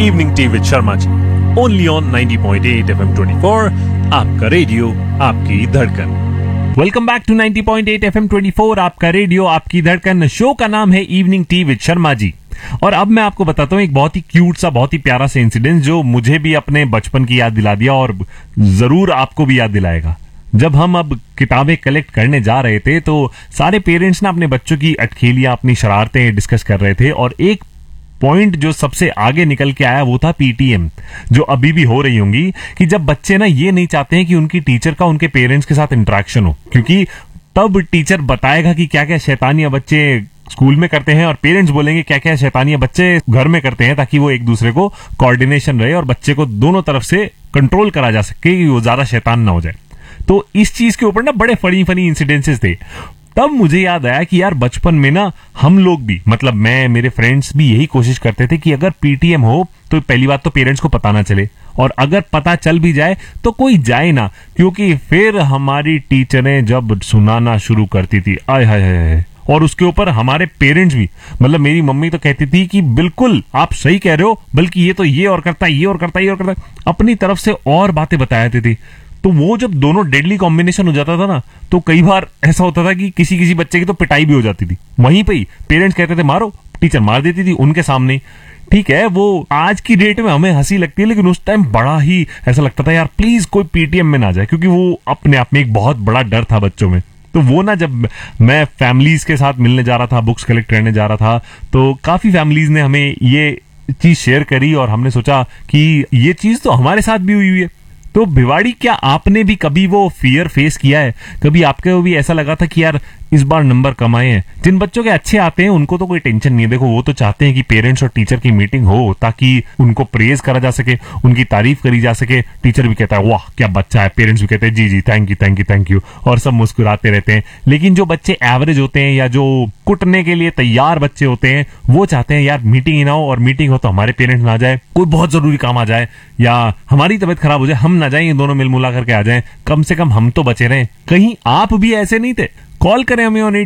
Evening tea with Sharma ji, only on 90.8 FM 24, आपका radio आपकी धड़कन। वेलकम बैक टू 90.8 FM 24, आपका रेडियो आपकी धड़कन। शो का नाम है evening tea with Sharma ji. और अब मैं आपको बताता हूँ एक बहुत ही क्यूट सा, बहुत ही प्यारा सा इंसिडेंट जो मुझे भी अपने बचपन की याद दिला दिया और जरूर आपको भी याद दिलाएगा। जब हम अब किताबें कलेक्ट करने जा रहे थे तो सारे पेरेंट्स ना अपने बच्चों की अटखेलियां, अपनी शरारतें डिस्कस कर रहे थे और एक पॉइंट जो सबसे आगे निकल के आया वो था पीटीएम, जो अभी भी हो रही होंगी कि जब बच्चे ना ये नहीं चाहते हैं कि उनकी टीचर का उनके पेरेंट्स के साथ इंटरेक्शन हो, क्योंकि तब टीचर बताएगा कि क्या क्या शैतानियां बच्चे स्कूल में करते हैं और पेरेंट्स बोलेंगे क्या क्या शैतानियां बच्चे घर में करते हैं, ताकि वो एक दूसरे को कोऑर्डिनेशन रहे और बच्चे को दोनों तरफ से कंट्रोल करा जा सके कि वो ज्यादा शैतान ना हो जाए। तो इस चीज के ऊपर ना बड़े फनी फनी इंसिडेंसेस थे। तब मुझे याद आया कि यार बचपन में ना हम लोग भी, मतलब मैं, मेरे फ्रेंड्स भी यही कोशिश करते थे कि अगर पीटीएम हो तो पहली बात तो पेरेंट्स को पता ना चले, और अगर पता चल भी जाए तो कोई जाए ना, क्योंकि फिर हमारी टीचरें जब सुनाना शुरू करती थी, आय हाय हाय, और उसके ऊपर हमारे पेरेंट्स भी, मतलब मेरी मम्मी तो कहती थी कि बिल्कुल आप सही कह रहे हो, बल्कि ये तो ये और करता है, ये और करता है, ये और करता है, अपनी तरफ से और बातें बताया थी। तो वो जब दोनों डेडली कॉम्बिनेशन हो जाता था ना, तो कई बार ऐसा होता था कि किसी किसी बच्चे की तो पिटाई भी हो जाती थी वहीं पे ही। पेरेंट्स कहते थे मारो, टीचर मार देती थी उनके सामने। ठीक है, वो आज की डेट में हमें हंसी लगती है, लेकिन उस टाइम बड़ा ही ऐसा लगता था यार प्लीज कोई पीटीएम में ना जाए, क्योंकि वो अपने आप में एक बहुत बड़ा डर था बच्चों में। तो वो ना, जब मैं फैमिलीज के साथ मिलने जा रहा था, बुक्स कलेक्ट करने जा रहा था, तो काफी फैमिलीज ने हमें ये चीज शेयर करी और हमने सोचा कि ये चीज तो हमारे साथ भी हुई है। तो भिवाड़ी, क्या आपने भी कभी वो फियर फेस किया है? कभी आपके को भी ऐसा लगा था कि यार इस बार नंबर कम आए हैं? जिन बच्चों के अच्छे आते हैं उनको तो कोई टेंशन नहीं है, देखो वो तो चाहते हैं कि पेरेंट्स और टीचर की मीटिंग हो ताकि उनको प्रेज करा जा सके, उनकी तारीफ करी जा सके। टीचर भी कहता है वाह क्या बच्चा है, पेरेंट्स भी कहते हैं जी जी thank you thank you thank you, और सब मुस्कुराते रहते हैं। लेकिन जो बच्चे एवरेज होते हैं या जो कुटने के लिए तैयार बच्चे होते हैं, वो चाहते हैं यार मीटिंग ही ना हो, और मीटिंग हो तो हमारे पेरेंट्स ना जाए, कोई बहुत जरूरी काम आ जाए या हमारी तबीयत खराब हो जाए, हम ना जाए, ये दोनों मिल मुला करके आ जाएं, कम से कम हम तो बचे रहें। कहीं आप भी ऐसे नहीं थे? कॉल करें हमें ऑन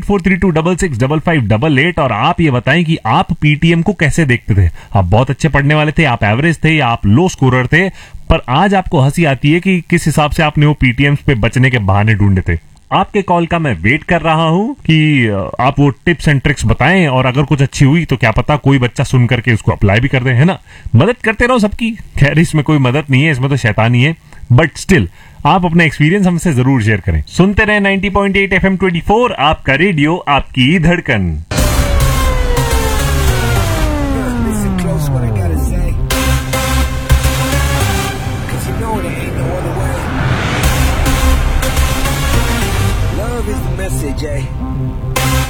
8432665588 और आप ये बताएं कि आप पीटीएम को कैसे देखते थे। आप बहुत अच्छे पढ़ने वाले थे, आप एवरेज थे, या आप लो स्कोरर थे, पर आज आपको हंसी आती है कि किस हिसाब से आपने वो पीटीएम पे बचने के बहाने ढूंढे थे। आपके कॉल का मैं वेट कर रहा हूं कि आप वो टिप्स एंड ट्रिक्स बताएं, और अगर कुछ अच्छी हुई तो क्या पता कोई बच्चा सुन करके उसको अप्लाई भी कर दे, है ना। मदद करते रहो सबकी। खैर इसमें कोई मदद नहीं है, इसमें तो शैतानी है, बट स्टिल आप अपना एक्सपीरियंस हमसे जरूर शेयर करें। सुनते रहे 90.8 FM 24, आपका रेडियो आपकी धड़कन। Listen close what I gotta say, 'cause you know there ain't no other way. Love is the message, eh?